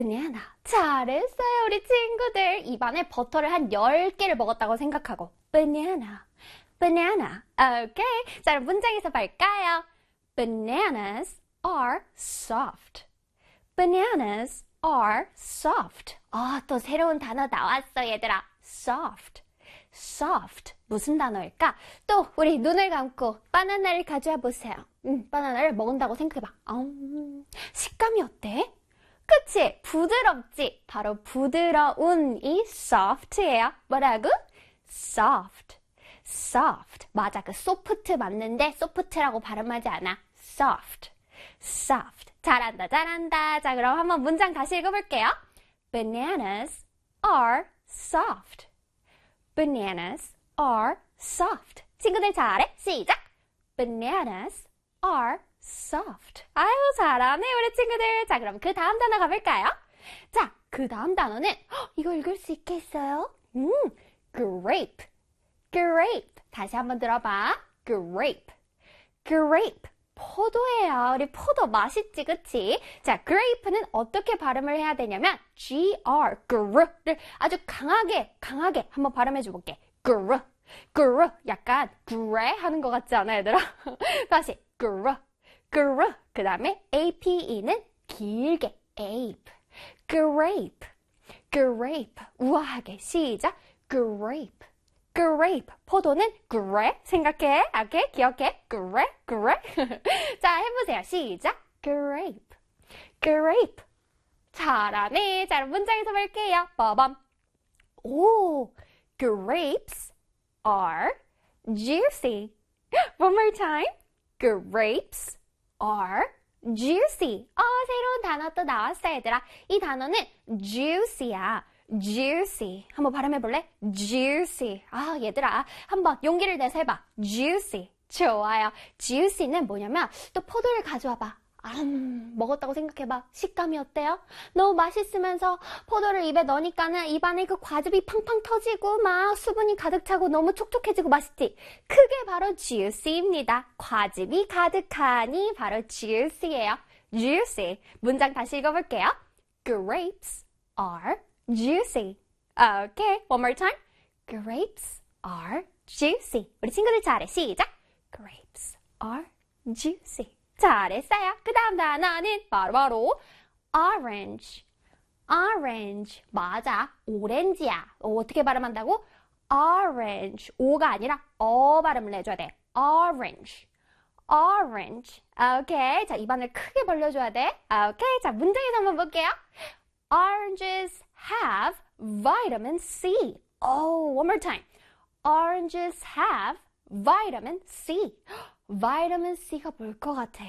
banana. 잘했어요, 우리 친구들. 입안에 버터를 한 10개를 먹었다고 생각하고. banana, banana. 오케이. 자, 그럼 문장에서 볼까요? Bananas are soft. Bananas are soft. 또 새로운 단어 나왔어, 얘들아. soft. soft. 무슨 단어일까? 또 우리 눈을 감고 바나나를 가져와 보세요. 바나나를 먹는다고 생각해봐. 식감이 어때? 그치? 부드럽지? 바로 부드러운이 soft예요. 뭐라고? soft. soft. 맞아. 그 soft 맞는데 soft라고 발음하지 않아. soft. soft. 잘한다, 잘한다. 자, 그럼 한번 문장 다시 읽어볼게요. Bananas are soft. Bananas are soft. 친구들 잘해? 시작! Bananas are soft. 아유, 잘하네, 우리 친구들. 자, 그럼 그 다음 단어 가볼까요? 자, 그 다음 단어는 이거 읽을 수 있겠어요? grape. grape. 다시 한번 들어봐. grape. grape. 포도예요. 우리 포도 맛있지, 그치? 자, grape는 어떻게 발음을 해야 되냐면 gr, gr를 아주 강하게 한번 발음해 줘볼게. gr, gr. 약간 그래 하는 것 같지 않아, 얘들아? 다시 gr, gr. 그 다음에 ape는 길게 ape, grape, grape. 우아하게 시작. grape. grape. 포도는 그래? 생각해. 오케이? 기억해? 그래? 그래? 자, 해보세요. 시작. grape. grape. 잘하네. 자, 문장에서 볼게요. 빠밤. 오, grapes are juicy. One more time. grapes are juicy. 새로운 단어 또 나왔어, 얘들아. 이 단어는 juicy야. juicy. 한번 발음해볼래? juicy. 얘들아. 한번 용기를 내서 해봐. juicy. 좋아요. juicy는 뭐냐면 또 포도를 가져와봐. 먹었다고 생각해봐. 식감이 어때요? 너무 맛있으면서 포도를 입에 넣으니까는 입안에 그 과즙이 팡팡 터지고 막 수분이 가득 차고 너무 촉촉해지고 맛있지? 그게 바로 juicy입니다. 과즙이 가득하니 바로 juicy예요. juicy. 문장 다시 읽어볼게요. grapes are juicy. Okay, one more time. grapes are juicy. 우리 친구들 잘해. 시작. grapes are juicy. 잘했어요. 그 다음 단어는 바로 orange. orange. 맞아. 오렌지야. 어떻게 발음한다고? orange. 오가 아니라 발음을 내줘야 돼. orange. orange. 오케이. 자, 입안을 크게 벌려줘야 돼. 오케이. 자, 문장에서 한번 볼게요. Oranges have vitamin C. One more time. Oranges have vitamin C. vitamin C가 뭘 것 같아?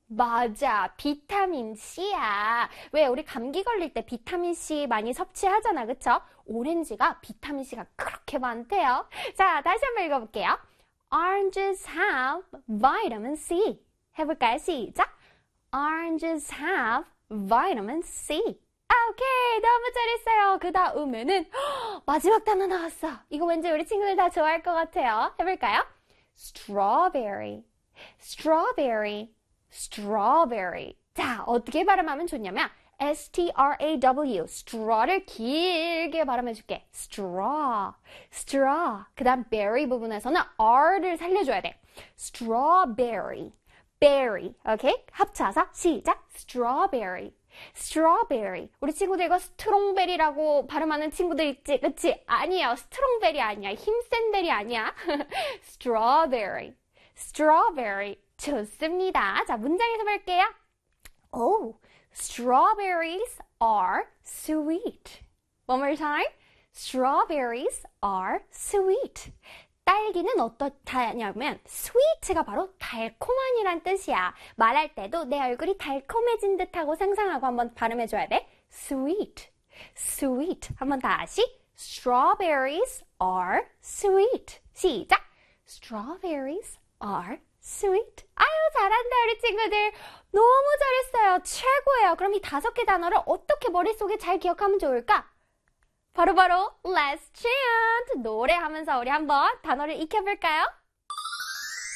맞아. 비타민 C야. 왜 우리 감기 걸릴 때 비타민 C 많이 섭취하잖아. 그쵸? 오렌지가 비타민 C가 그렇게 많대요. 자, 다시 한번 읽어볼게요. Oranges have vitamin C. 해볼까요? 시작. Oranges have vitamin C. 오케이. 너무 잘했어요. 그 다음에는 마지막 단어 나왔어. 이거 왠지 우리 친구들 다 좋아할 것 같아요. 해볼까요? strawberry. strawberry. strawberry. 자, 어떻게 발음하면 좋냐면 S-T-R-A-W. straw를 길게 발음해줄게. straw. straw. 그 다음 berry 부분에서는 R를 살려줘야 돼. strawberry. berry. 오케이? 합쳐서 시작. strawberry. strawberry. 우리 친구들 이거 스트롱베리라고 발음하는 친구들 있지? 그치? 아니에요. 스트롱베리 아니야. 힘센 베리 아니야. strawberry. strawberry. 좋습니다. 자, 문장에서 볼게요. Strawberries are sweet. One more time. Strawberries are sweet. 딸기는 어떻다냐면 sweet가 바로 달콤한이란 뜻이야. 말할 때도 내 얼굴이 달콤해진 듯하고 상상하고 한번 발음해줘야 돼. sweet. sweet. 한번 다시. Strawberries are sweet. 시작. Strawberries are sweet. 아유, 잘한다, 우리 친구들. 너무 잘했어요. 최고예요. 그럼 이 5개 단어를 어떻게 머릿속에 잘 기억하면 좋을까? 바로 Let's chant! 노래하면서 우리 한번 단어를 익혀볼까요?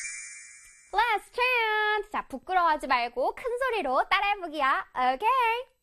Let's chant! 자, 부끄러워하지 말고 큰 소리로 따라해보기야. 오케이?